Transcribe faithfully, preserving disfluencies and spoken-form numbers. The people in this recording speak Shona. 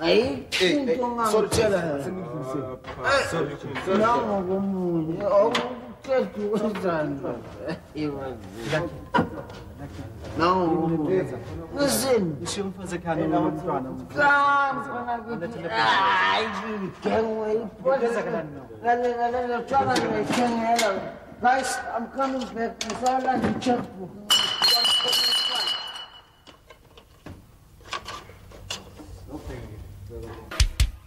Ay, sorry, tela. sorry, Não, como eu quero que usando. Não, listen. Deixa eu fazer carinho no mano. Ai, quem é? Galera, galera, chama me quem é? Guys, I'm coming back. I saw like a checkbook.